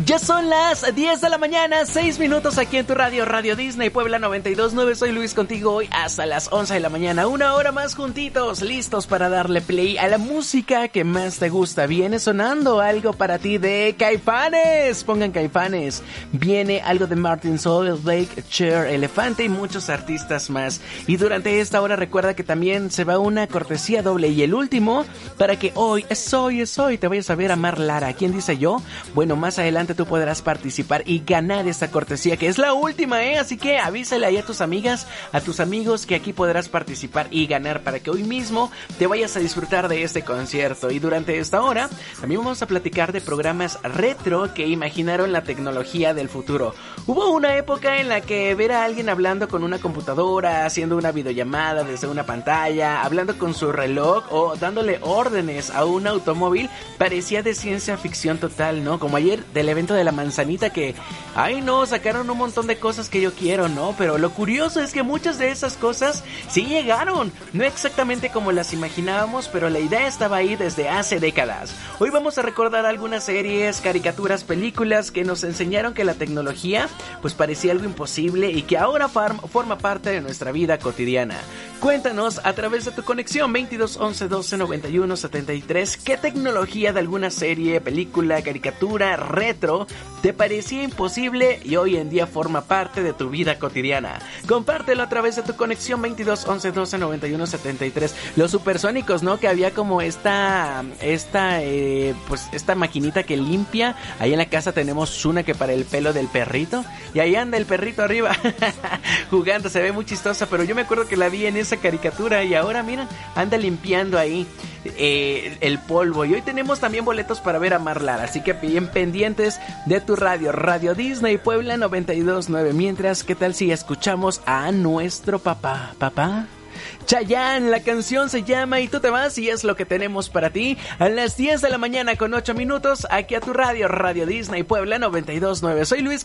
Ya son las 10 de la mañana, 6 minutos aquí en tu radio, Radio Disney Puebla 92.9. Soy Luis contigo hoy hasta las 11 de la mañana. Una hora más juntitos, listos para darle play a la música que más te gusta. Viene sonando algo para ti de Caifanes. Pongan Caifanes. Viene algo de Martin Solveig, Cher, Elefante y muchos artistas más. Y durante esta hora recuerda que también se va una cortesía doble y el último para que hoy es hoy te vayas a ver a Mar Lara. ¿Quién dice yo? Bueno, más adelante tú podrás participar y ganar esta cortesía que es la última, así que avísale ahí a tus amigas, a tus amigos que aquí podrás participar y ganar para que hoy mismo te vayas a disfrutar de este concierto. Y durante esta hora también vamos a platicar de programas retro que imaginaron la tecnología del futuro. Hubo una época en la que ver a alguien hablando con una computadora, haciendo una videollamada desde una pantalla, hablando con su reloj o dándole órdenes a un automóvil parecía de ciencia ficción total, ¿no? Como ayer del evento de la manzanita que, ay no, sacaron un montón de cosas que yo quiero, ¿no? Pero lo curioso es que muchas de esas cosas sí llegaron, no exactamente como las imaginábamos, pero la idea estaba ahí desde hace décadas. Hoy vamos a recordar algunas series, caricaturas, películas que nos enseñaron que la tecnología pues parecía algo imposible y que ahora forma parte de nuestra vida cotidiana. Cuéntanos a través de tu conexión 22 11 12 91 73 qué tecnología de alguna serie, película, caricatura, retro te parecía imposible y hoy en día forma parte de tu vida cotidiana. Compártelo a través de tu conexión 22 11 12 91 73. Los supersónicos, ¿no? Que había como esta maquinita que limpia. Ahí en la casa tenemos una que para el pelo del perrito y ahí anda el perrito arriba jugando, se ve muy chistosa, pero yo me acuerdo que la vi en esa caricatura y ahora miren, anda limpiando ahí el polvo. Y hoy tenemos también boletos para ver a Mar Lara, así que bien pendientes de tu radio, Radio Disney Puebla 92.9. Mientras, ¿qué tal si escuchamos a nuestro papá? Chayanne, la canción se llama Y tú te vas y es lo que tenemos para ti a las 10 de la mañana con 8 minutos aquí a tu radio, Radio Disney Puebla 92.9. Soy Luis